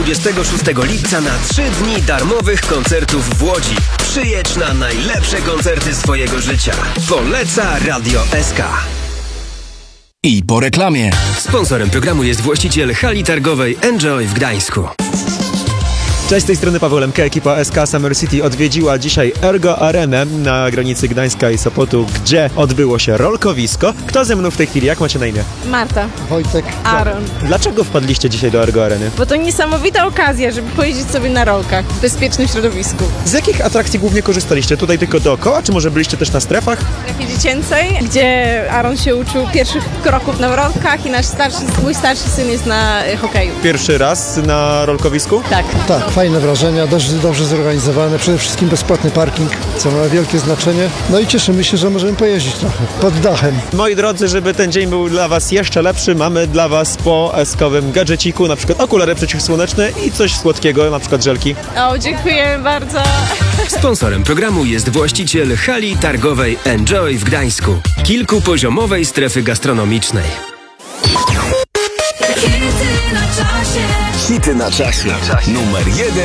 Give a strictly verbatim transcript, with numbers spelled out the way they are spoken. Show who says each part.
Speaker 1: dwudziestego szóstego lipca na trzy dni darmowych koncertów w Łodzi. Przyjedź na najlepsze koncerty swojego życia. Poleca Radio S K.
Speaker 2: I po reklamie.
Speaker 1: Sponsorem programu jest właściciel hali targowej Enjoy w Gdańsku.
Speaker 3: Cześć, z tej strony Paweł Lemke. Ekipa S K Summer City odwiedziła dzisiaj Ergo Arenę na granicy Gdańska i Sopotu, gdzie odbyło się rolkowisko. Kto ze mną w tej chwili? Jak macie na imię?
Speaker 4: Marta.
Speaker 5: Wojtek.
Speaker 4: Aaron.
Speaker 3: Dlaczego wpadliście dzisiaj do Ergo Areny?
Speaker 4: Bo to niesamowita okazja, żeby pojeździć sobie na rolkach w bezpiecznym środowisku.
Speaker 3: Z jakich atrakcji głównie korzystaliście? Tutaj tylko dookoła, czy może byliście też na strefach?
Speaker 4: W strefie dziecięcej, gdzie Aaron się uczył pierwszych kroków na rolkach i nasz starszy, mój starszy syn jest na y, hokeju.
Speaker 3: Pierwszy raz na rolkowisku?
Speaker 4: Tak.
Speaker 5: Tak, fajne wrażenia, dość dobrze zorganizowane, przede wszystkim bezpłatny parking, co ma wielkie znaczenie. No i cieszymy się, że możemy pojeździć trochę pod dachem.
Speaker 3: Moi drodzy, żeby ten dzień był dla Was jeszcze lepszy, mamy dla Was po eskowym gadżeciku, na przykład okulary przeciwsłoneczne i coś słodkiego, na przykład żelki.
Speaker 4: O, dziękuję bardzo.
Speaker 1: Sponsorem programu jest właściciel hali targowej Enjoy w Gdańsku. Kilkupoziomowej strefy gastronomicznej.
Speaker 2: Hity na czasie. Numer jeden.